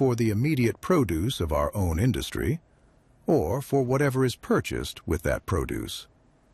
for the immediate produce of our own industry, or for whatever is purchased with that produce.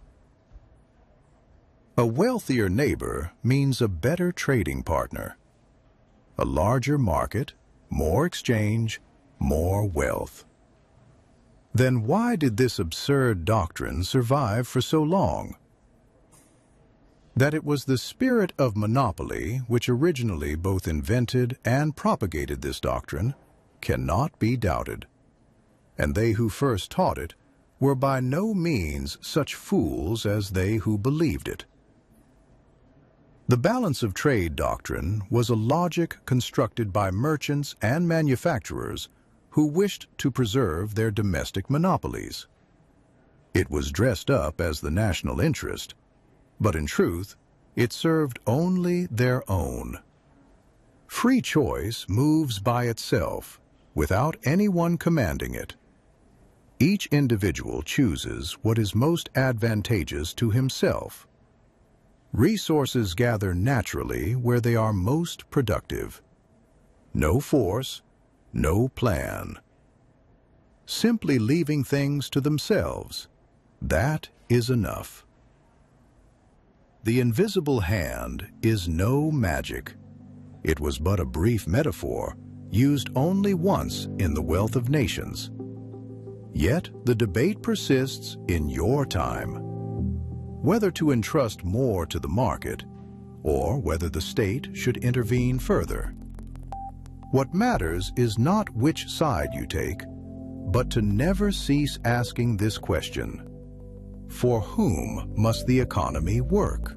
A wealthier neighbor means a better trading partner. A larger market, more exchange, more wealth. Then why did this absurd doctrine survive for so long? That it was the spirit of monopoly which originally both invented and propagated this doctrine cannot be doubted. And they who first taught it were by no means such fools as they who believed it. The balance of trade doctrine was a logic constructed by merchants and manufacturers who wished to preserve their domestic monopolies. It was dressed up as the national interest, but in truth, it served only their own. Free choice moves by itself, without anyone commanding it. Each individual chooses what is most advantageous to himself. Resources gather naturally where they are most productive. No force, no plan. Simply leaving things to themselves, that is enough. The invisible hand is no magic. It was but a brief metaphor, used only once in the wealth of nations. Yet the debate persists in your time, whether to entrust more to the market, or whether the state should intervene further. What matters is not which side you take, but to never cease asking this question: for whom must the economy work?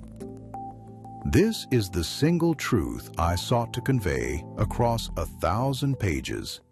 This is the single truth I sought to convey across 1,000 pages.